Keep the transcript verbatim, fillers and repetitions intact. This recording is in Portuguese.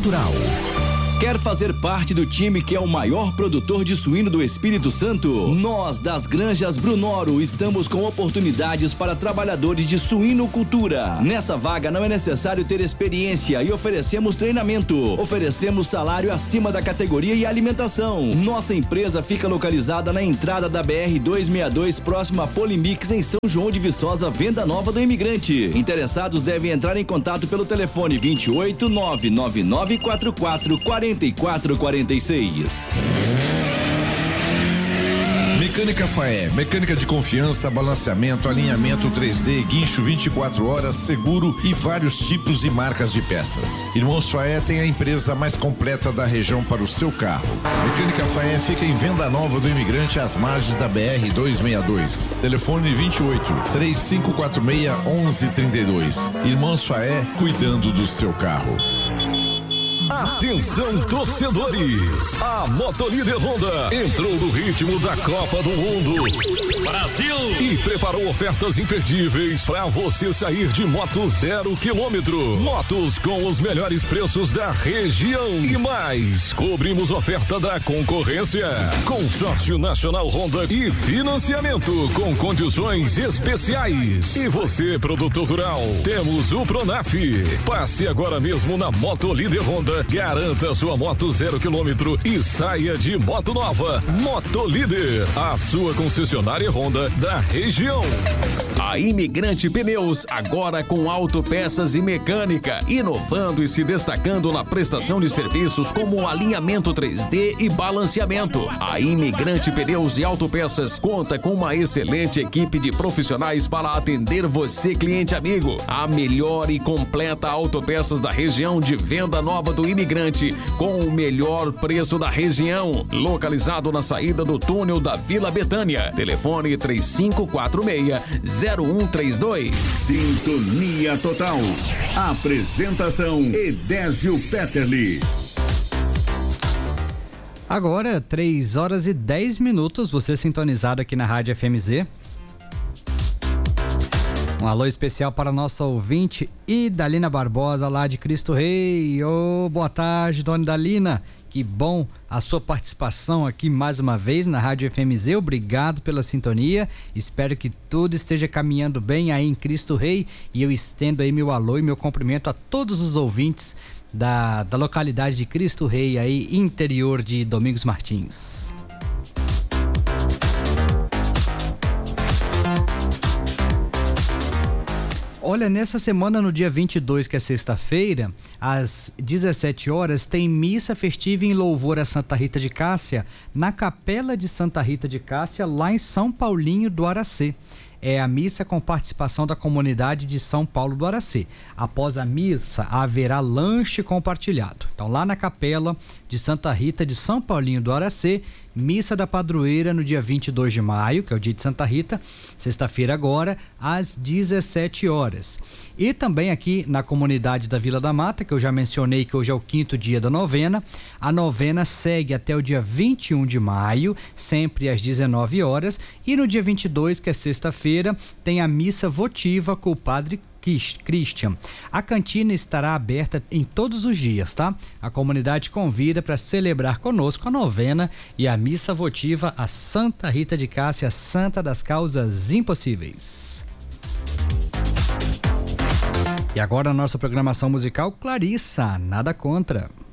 Cultural. Quer fazer parte do time que é o maior produtor de suíno do Espírito Santo? Nós, das Granjas Brunoro, estamos com oportunidades para trabalhadores de suinocultura. Nessa vaga não é necessário ter experiência e oferecemos treinamento. Oferecemos salário acima da categoria e alimentação. Nossa empresa fica localizada na entrada da B R duzentos e sessenta e dois, próximo a Polimix, em São João de Viçosa, Venda Nova do Imigrante. Interessados devem entrar em contato pelo telefone vinte e oito, nove nove nove quatro quatro, quarenta e quatro quarenta e seis. Mecânica Faé, mecânica de confiança, balanceamento, alinhamento três D, guincho vinte e quatro horas, seguro e vários tipos e marcas de peças. Irmãos Faé tem a empresa mais completa da região para o seu carro. Mecânica Faé fica em Venda Nova do Imigrante, às margens da B R duzentos e sessenta e dois. Telefone vinte e oito, três cinco quatro seis, onze trinta e dois. Irmãos Faé, cuidando do seu carro. Atenção, torcedores! A Motolíder Honda entrou no ritmo da Copa do Mundo Brasil e preparou ofertas imperdíveis para você sair de moto zero quilômetro. Motos com os melhores preços da região e mais. Cobrimos oferta da concorrência. Consórcio Nacional Honda e financiamento com condições especiais. E você, produtor rural, temos o Pronaf. Passe agora mesmo na Motolíder Honda. Garanta sua moto zero quilômetro e saia de moto nova. Motolíder, a sua concessionária Honda da região. A Imigrante Pneus, agora com autopeças e mecânica, inovando e se destacando na prestação de serviços como alinhamento três D e balanceamento. A Imigrante Pneus e Autopeças conta com uma excelente equipe de profissionais para atender você, cliente amigo. A melhor e completa autopeças da região de Venda Nova do Imigrante, com o melhor preço da região, localizado na saída do túnel da Vila Betânia. Telefone três cinco quatro seis, zero um três dois. Sintonia Total. Apresentação Edésio Petterli. Agora, três horas e dez minutos, você sintonizado aqui na Rádio F M Z. Um alô especial para a nossa ouvinte Idalina Barbosa, lá de Cristo Rei. Ô, oh, boa tarde, dona Idalina. Que bom a sua participação aqui mais uma vez na Rádio F M Z. Obrigado pela sintonia. Espero que tudo esteja caminhando bem aí em Cristo Rei. E eu estendo aí meu alô e meu cumprimento a todos os ouvintes da, da localidade de Cristo Rei, aí interior de Domingos Martins. Olha, nessa semana, no dia vinte e dois, que é sexta-feira, às dezessete horas, tem missa festiva em louvor a Santa Rita de Cássia, na Capela de Santa Rita de Cássia, lá em São Paulinho do Aracê. É a missa com participação da comunidade de São Paulo do Aracê. Após a missa, haverá lanche compartilhado. Então, lá na Capela de Santa Rita de São Paulinho do Aracê, missa da padroeira no dia vinte e dois de maio, que é o dia de Santa Rita, sexta-feira agora, às dezessete horas. E também aqui na comunidade da Vila da Mata, que eu já mencionei que hoje é o quinto dia da novena, a novena segue até o dia vinte e um de maio, sempre às dezenove horas, e no dia vinte e dois, que é sexta-feira, tem a missa votiva com o padre Christian. A cantina estará aberta em todos os dias, tá? A comunidade convida para celebrar conosco a novena e a missa votiva a Santa Rita de Cássia, Santa das Causas Impossíveis. E agora a nossa programação musical, Clarissa, Nada Contra.